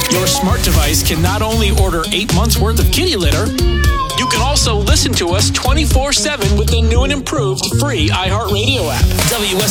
Your smart device can not only order 8 months worth of kitty litter, you can also listen to us 24/7 with the new and improved free iHeartRadio app.